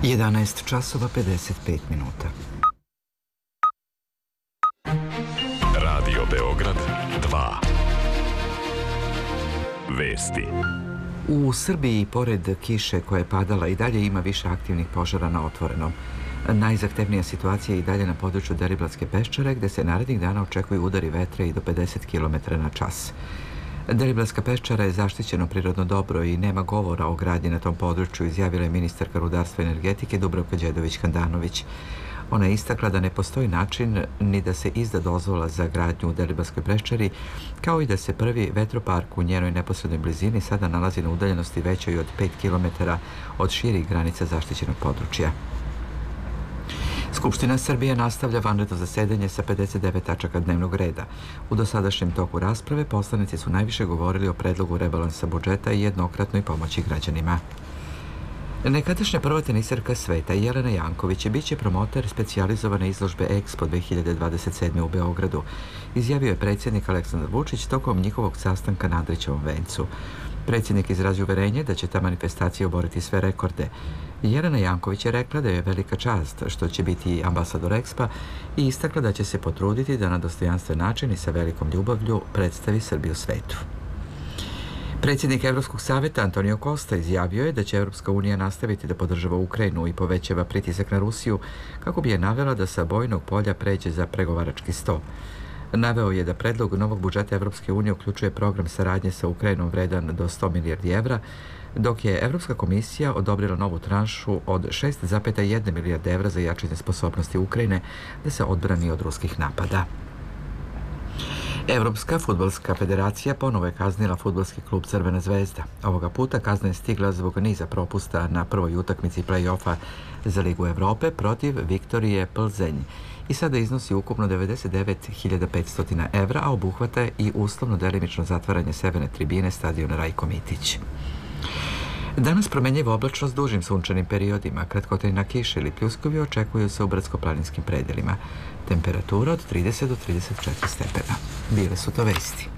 11 časova 55 minuta. Radio Beograd 2. Vesti. U Srbiji, pored kiše koja je padala, i dalje ima više aktivnih požara na otvorenom. Najzahtevnija situacija je i dalje na području Deliblatske peščare, gde se narednih dana očekuju udari vetra i do 50 km na čas. Deliblatska peščara je zaštićeno prirodno dobro i nema govora o gradnji na tom području, izjavila je ministarka rudarstva i energetike Dubravka Đedović-Handanović. Ona je istakla da ne postoji način ni da se izda dozvola za gradnju u Deliblatskoj peščari, kao i da se prvi vetropark u njenoj neposrednoj blizini sada nalazi na udaljenosti većoj od 5 km od širih granica zaštićenog područja. Skupština Srbije nastavlja vanredno zasedanje sa 59 tačaka dnevnog reda. U dosadašnjem toku rasprave poslanici su najviše govorili o predlogu rebalansa budžeta i jednokratnoj pomoći građanima. Nekadašnja prva teniserka sveta Jelena Janković biće promoter specijalizovane izložbe Expo 2027. u Beogradu, izjavio je predsjednik Aleksandar Vučić tokom njihovog sastanka na Andrićevom vencu. Predsjednik izrazio uverenje da će ta manifestacija oboriti sve rekorde. Jelena Janković je rekla da je velika čast što će biti ambasador Expa i istakla da će se potruditi da na dostojanstven način i sa velikom ljubavlju predstavi Srbiju svetu. Predsjednik Evropskog saveta Antonio Costa izjavio je da će Evropska unija nastaviti da podržava Ukrajinu i povećava pritisak na Rusiju kako bi je navela da sa bojnog polja pređe za pregovarački sto. Naveo je da predlog novog budžeta Evropske unije uključuje program saradnje sa Ukrajinom vredan do 100 milijardi evra, dok je Evropska komisija odobrila novu tranšu od 6,1 milijarde evra za jačanje sposobnosti Ukrajine da se odbrani od ruskih napada. Evropska fudbalska federacija ponovo je kaznila fudbalski klub Crvena zvezda. Ovoga puta kazna je stigla zbog niza propusta na prvoj utakmici play-offa za Ligu Evrope protiv Viktorije Plzenj i sada iznosi ukupno 99.500 evra, a obuhvata i uslovno delimično zatvaranje severne tribine stadiona Rajko Mitić. Danas promenljiva oblačno s dužim sunčanim periodima, kratkotrajna kiša ili pljuskovi očekuju se u brdsko-planinskim predelima. Temperatura od 30 do 34 stepena. Bile su to vesti.